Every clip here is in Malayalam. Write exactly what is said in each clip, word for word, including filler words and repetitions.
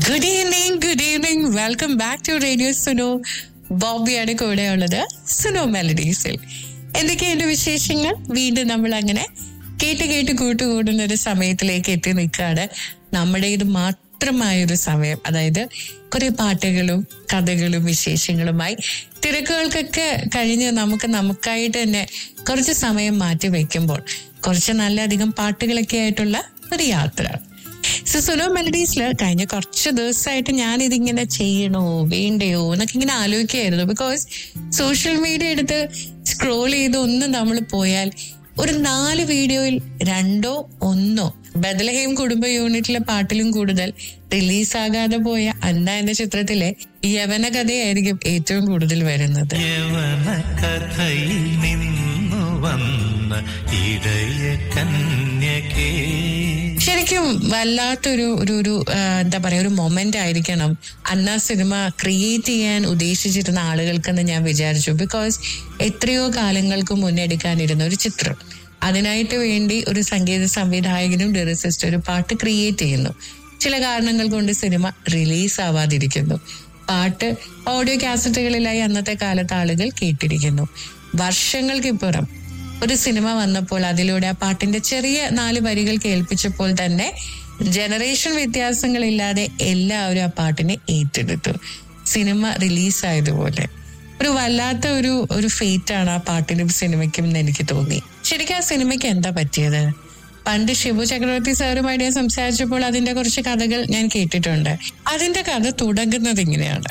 Good evening good evening welcome back to radio Suno. ബോബിയാണ് കൂടെ ഉള്ളത് സുനോ മെലഡീസിൽ. എന്തൊക്കെയുണ്ട് വിശേഷങ്ങൾ? വീണ്ടും നമ്മൾ അങ്ങനെ കേട്ട് കേട്ട് കൂട്ടുകൂടുന്ന ഒരു സമയത്തിലേക്ക് എത്തി നിൽക്കുകയാണ്. നമ്മുടെ ഇത് മാത്രമായൊരു സമയം, അതായത് കുറെ പാട്ടുകളും കഥകളും വിശേഷങ്ങളുമായി തിരക്കുകൾക്കൊക്കെ കഴിഞ്ഞ് നമുക്ക് നമുക്കായിട്ട് തന്നെ കുറച്ച് സമയം മാറ്റി വെക്കുമ്പോൾ കുറച്ച് നല്ലധികം പാട്ടുകളൊക്കെ ആയിട്ടുള്ള ഒരു യാത്ര. സോ സുനോ മെലഡീസിൽ കഴിഞ്ഞ കുറച്ച് ദിവസമായിട്ട് ഞാൻ ഇതിങ്ങനെ ചെയ്യണോ വേണ്ടയോ എന്നൊക്കെ ഇങ്ങനെ ആലോചിക്കുകയായിരുന്നു. ബിക്കോസ് സോഷ്യൽ മീഡിയ എടുത്ത് സ്ക്രോൾ ചെയ്ത് ഒന്ന് നമ്മൾ പോയാൽ ഒരു നാല് വീഡിയോയിൽ രണ്ടോ ഒന്നോ ബദലഹേം കുടുംബ യൂണിറ്റിലെ പാട്ടിലും കൂടുതൽ റിലീസാകാതെ പോയ അന്ന എന്ന ചിത്രത്തിലെ യവന കഥയായിരിക്കും ഏറ്റവും കൂടുതൽ വരുന്നത്. ശരിക്കും വല്ലാത്തൊരു ഒരു ഒരു എന്താ പറയാ ഒരു മൊമെന്റ് ആയിരിക്കണം അന്ന സിനിമ ക്രിയേറ്റ് ചെയ്യാൻ ഉദ്ദേശിച്ചിരുന്ന ആളുകൾക്കെന്ന് ഞാൻ വിചാരിച്ചു. ബിക്കോസ് എത്രയോ കാലങ്ങൾക്ക് മുന്നെടുക്കാനിരുന്ന ഒരു ചിത്രം, അതിനായിട്ട് വേണ്ടി ഒരു സംഗീത സംവിധായകനും ലിറിസിസ്റ്റ് ഒരു പാട്ട് ക്രിയേറ്റ് ചെയ്യുന്നു. ചില കാരണങ്ങൾ കൊണ്ട് സിനിമ റിലീസ് ആവാതിരിക്കുന്നു. പാട്ട് ഓഡിയോ കാസറ്റുകളിലായി അന്നത്തെ കാലത്ത് ആളുകൾ കേട്ടിരിക്കുന്നു. വർഷങ്ങൾക്കിപ്പുറം ഒരു സിനിമ വന്നപ്പോൾ അതിലൂടെ ആ പാട്ടിന്റെ ചെറിയ നാല് വരികൾ കേൾപ്പിച്ചപ്പോൾ തന്നെ ജനറേഷൻ വ്യത്യാസങ്ങളില്ലാതെ എല്ലാവരും ആ പാട്ടിനെ ഏറ്റെടുത്തു. സിനിമ റിലീസായതുപോലെ ഒരു വല്ലാത്ത ഒരു ഒരു ഫേറ്റാണ് ആ പാട്ടിനും സിനിമയ്ക്കും എന്ന് എനിക്ക് തോന്നി. ശരിക്കും ആ സിനിമയ്ക്ക് എന്താ പറ്റിയത്? പണ്ട് ഷിബു ചക്രവർത്തി സാറുമായിട്ട് ഞാൻ സംസാരിച്ചപ്പോൾ അതിന്റെ കുറച്ച് കഥകൾ ഞാൻ കേട്ടിട്ടുണ്ട്. അതിന്റെ കഥ തുടങ്ങുന്നത് ഇങ്ങനെയാണ്.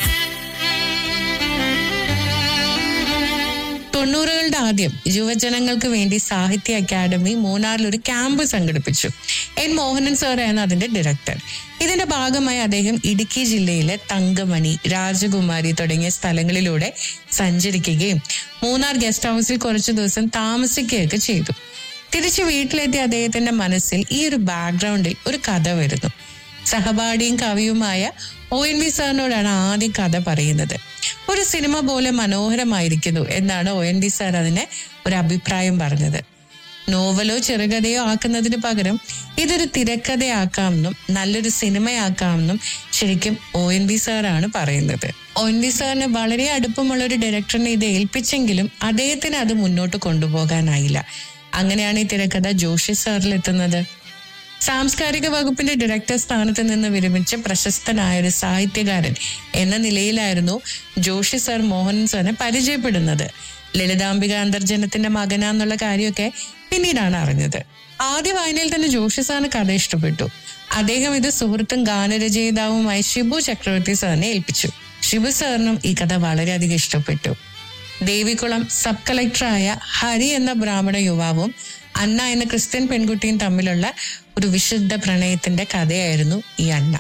തൊണ്ണൂറുകളുടെ ആദ്യം യുവജനങ്ങൾക്ക് വേണ്ടി സാഹിത്യ അക്കാദമി മൂന്നാറിൽ ഒരു ക്യാമ്പ് സംഘടിപ്പിച്ചു. എൻ മോഹനൻ സാറായിരുന്നു അതിന്റെ ഡയറക്ടർ. ഇതിന്റെ ഭാഗമായി അദ്ദേഹം ഇടുക്കി ജില്ലയിലെ തങ്കമണി, രാജകുമാരി തുടങ്ങിയ സ്ഥലങ്ങളിലൂടെ സഞ്ചരിക്കുകയും മൂന്നാർ ഗസ്റ്റ് ഹൗസിൽ കുറച്ചു ദിവസം താമസിക്കുകയൊക്കെ ചെയ്തു. തിരിച്ച് വീട്ടിലെത്തിയ അദ്ദേഹത്തിന്റെ മനസ്സിൽ ഈ ഒരു ബാക്ക്ഗ്രൗണ്ടിൽ ഒരു കഥ വരുന്നു. സഹപാഠിയും കവിയുമായ ഒ എൻ വി സാറിനോടാണ് ആദ്യം കഥ പറയുന്നത്. ഒരു സിനിമ പോലെ മനോഹരമായിരിക്കുന്നു എന്നാണ് ഒ എൻ വി സാർ അതിനെ ഒരു അഭിപ്രായം പറഞ്ഞത്. നോവലോ ചെറുകഥയോ ആക്കുന്നതിന് പകരം ഇതൊരു തിരക്കഥയാക്കാമെന്നും നല്ലൊരു സിനിമയാക്കാമെന്നും ശരിക്കും ഒ എൻ വി സാറാണ് പറയുന്നത്. ഒ എൻ വി സാറിന് വളരെ അടുപ്പമുള്ള ഒരു ഡയറക്ടറിനെ ഇത് ഏൽപ്പിച്ചെങ്കിലും അദ്ദേഹത്തിന് അത് മുന്നോട്ട് കൊണ്ടുപോകാനായില്ല. അങ്ങനെയാണ് ഈ തിരക്കഥ ജോഷി സാറിലെത്തുന്നത്. സാംസ്കാരിക വകുപ്പിന്റെ ഡയറക്ടർ സ്ഥാനത്ത് നിന്ന് വിരമിച്ച പ്രശസ്തനായ ഒരു സാഹിത്യകാരൻ എന്ന നിലയിലായിരുന്നു ജോഷി സാർ മോഹനൻ സാറിനെ പരിചയപ്പെടുന്നത്. ലളിതാംബിക അന്തർജനത്തിന്റെ മകനാന്നുള്ള കാര്യമൊക്കെ പിന്നീടാണ് അറിഞ്ഞത്. ആദ്യ വായനയിൽ തന്നെ ജോഷി സാറിന് കഥ ഇഷ്ടപ്പെട്ടു. അദ്ദേഹം ഇത് സുഹൃത്തും ഗാനരചയിതാവുമായ ഷിബു ചക്രവർത്തി സാറിനെ ഏൽപ്പിച്ചു. ഷിബു സാറിനും ഈ കഥ വളരെയധികം ഇഷ്ടപ്പെട്ടു. ദേവികുളം സബ് കളക്ടറായ ഹരി എന്ന ബ്രാഹ്മണ യുവാവും അന്ന എന്ന ക്രിസ്ത്യൻ പെൺകുട്ടിയും തമ്മിലുള്ള ഒരു വിശുദ്ധ പ്രണയത്തിന്റെ കഥയായിരുന്നു ഈ അന്ന.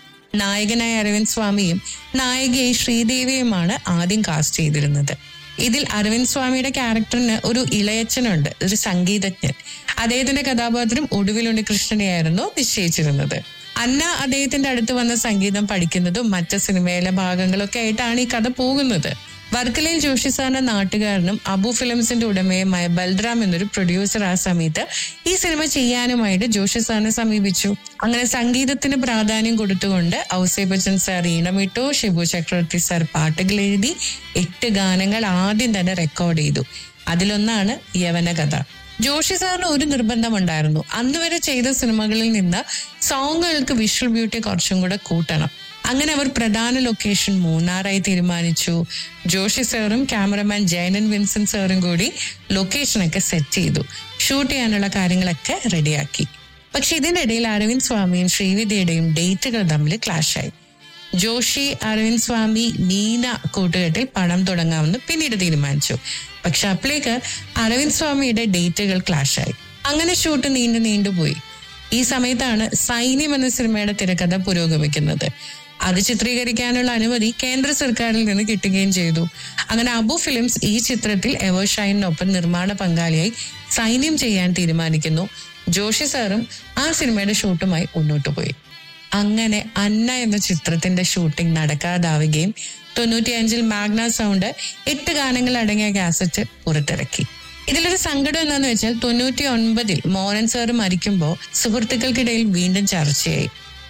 നായകനായ അരവിന്ദ് സ്വാമിയും നായികയായി ശ്രീദേവിയുമാണ് ആദ്യം കാസ്റ്റ് ചെയ്തിരുന്നത്. ഇതിൽ അരവിന്ദ് സ്വാമിയുടെ ക്യാരക്ടറിന് ഒരു ഇളയച്ചനുണ്ട്, ഒരു സംഗീതജ്ഞൻ. അദ്ദേഹത്തിന്റെ കഥാപാത്രം ഒടുവിലുണ്ണി കൃഷ്ണനെയായിരുന്നു നിശ്ചയിച്ചിരുന്നത്. അന്ന അദ്ദേഹത്തിന്റെ അടുത്ത് വന്ന സംഗീതം പഠിക്കുന്നതും മറ്റ് സിനിമയിലെ ഭാഗങ്ങളൊക്കെ ആയിട്ടാണ് ഈ കഥ പോകുന്നത്. വർക്കലയിൽ ജോഷി സാറിന്റെ നാട്ടുകാരനും അബു ഫിലിംസിന്റെ ഉടമയുമായ ബൽറാം എന്നൊരു പ്രൊഡ്യൂസർ ആ സമയത്ത് ഈ സിനിമ ചെയ്യാനുമായിട്ട് ജോഷി സാറിനെ സമീപിച്ചു. അങ്ങനെ സംഗീതത്തിന് പ്രാധാന്യം കൊടുത്തുകൊണ്ട് ഔസേ ബച്ചൻ സാർ ഈണമിട്ടു. ഷിബു ചക്രവർത്തി സാർ പാട്ടുകൾ എഴുതി എട്ട് ഗാനങ്ങൾ ആദ്യം തന്നെ റെക്കോർഡ് ചെയ്തു. അതിലൊന്നാണ് യവന കഥ. ജോഷി സാറിന് ഒരു നിർബന്ധമുണ്ടായിരുന്നു. അന്ന് വരെ ചെയ്ത സിനിമകളിൽ നിന്ന് സോങ്ങുകൾക്ക് വിഷ്വൽ ബ്യൂട്ടി കുറച്ചും കൂടെ കൂട്ടണം. അങ്ങനെ അവർ പ്രധാന ലൊക്കേഷൻ മൂന്നാറായി തീരുമാനിച്ചു. ജോഷി സാറും ക്യാമറമാൻ ജയനൻ വിൻസെന്റ് സാറും കൂടി ലൊക്കേഷനൊക്കെ സെറ്റ് ചെയ്തു. ഷൂട്ട് ചെയ്യാനുള്ള കാര്യങ്ങളൊക്കെ റെഡിയാക്കി. പക്ഷെ ഇതിനിടയിൽ അരവിന്ദ് സ്വാമിയും ശ്രീവിദ്യയുടെയും ഡേറ്റുകൾ തമ്മിൽ ക്ലാഷായി. ജോഷി അരവിന്ദ് സ്വാമി മീന കൂട്ടുകെട്ടിൽ പണം തുടങ്ങാമെന്ന് പിന്നീട് തീരുമാനിച്ചു. പക്ഷെ അപ്പോഴേക്ക് അരവിന്ദ് സ്വാമിയുടെ ഡേറ്റുകൾ ക്ലാഷായി. അങ്ങനെ ഷൂട്ട് നീണ്ടു നീണ്ടുപോയി. ഈ സമയത്താണ് സൈന്യം എന്ന സിനിമയുടെ തിരക്കഥ പുരോഗമിക്കുന്നത്. അത് ചിത്രീകരിക്കാനുള്ള അനുമതി കേന്ദ്ര സർക്കാരിൽ നിന്ന് കിട്ടുകയും ചെയ്തു. അങ്ങനെ അബു ഫിലിംസ് ഈ ചിത്രത്തിൽ എവർഷൈനൊപ്പം നിർമ്മാണ പങ്കാളിയായി സൈന്യം ചെയ്യാൻ തീരുമാനിക്കുന്നു. ജോഷി സാറും ആ സിനിമയുടെ ഷൂട്ടുമായി മുന്നോട്ട് പോയി. അങ്ങനെ അന്ന എന്ന ചിത്രത്തിന്റെ ഷൂട്ടിംഗ് നടക്കാതാവുകയും തൊണ്ണൂറ്റിയഞ്ചിൽ മാഗ്ന സൗണ്ട് എട്ട് ഗാനങ്ങൾ അടങ്ങിയ കാസറ്റ് പുറത്തിറക്കി. ഇതിലൊരു സങ്കടം എന്താന്ന് വെച്ചാൽ തൊണ്ണൂറ്റി ഒൻപതിൽ മോഹൻ സാറ് മരിക്കുമ്പോൾ സുഹൃത്തുക്കൾക്കിടയിൽ വീണ്ടും ചർച്ചയായി.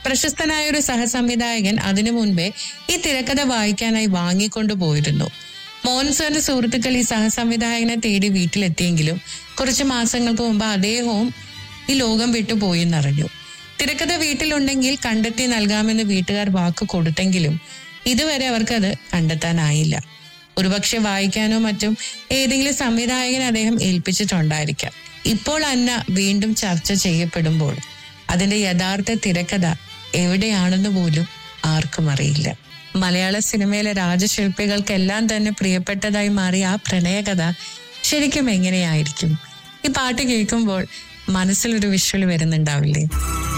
പ്രശസ്തനായ ഒരു സഹസംവിധായകൻ അതിനു മുൻപേ ഈ തിരക്കഥ വായിക്കാനായി വാങ്ങിക്കൊണ്ടു പോയിരുന്നു. മോഹൻ സാറിന്റെ സുഹൃത്തുക്കൾ ഈ സഹസംവിധായകനെ തേടി വീട്ടിലെത്തിയെങ്കിലും കുറച്ചു മാസങ്ങൾക്ക് മുമ്പ് അദ്ദേഹവും ഈ ലോകം വിട്ടുപോയി എന്നറിഞ്ഞു. തിരക്കഥ വീട്ടിലുണ്ടെങ്കിൽ കണ്ടെത്തി നൽകാമെന്ന് വീട്ടുകാർ വാക്ക് കൊടുത്തെങ്കിലും ഇതുവരെ അവർക്കത് കണ്ടെത്താനായില്ല. ഒരുപക്ഷെ വായിക്കാനോ മറ്റും ഏതെങ്കിലും സംവിധായകൻ അദ്ദേഹം ഏൽപ്പിച്ചിട്ടുണ്ടായിരിക്കാം. ഇപ്പോൾ അന്ന വീണ്ടും ചർച്ച ചെയ്യപ്പെടുമ്പോൾ അതിന്റെ യഥാർത്ഥ തിരക്കഥ എവിടെയാണെന്ന് പോലും ആർക്കും അറിയില്ല. മലയാള സിനിമയിലെ രാജശില്പികൾക്കെല്ലാം തന്നെ പ്രിയപ്പെട്ടതായി മാറിയ ആ പ്രണയകഥ ശരിക്കും എങ്ങനെയായിരിക്കും? ഈ പാട്ട് കേൾക്കുമ്പോൾ മനസ്സിലൊരു വിഷ്വൽ വരുന്നുണ്ടാവില്ലേ?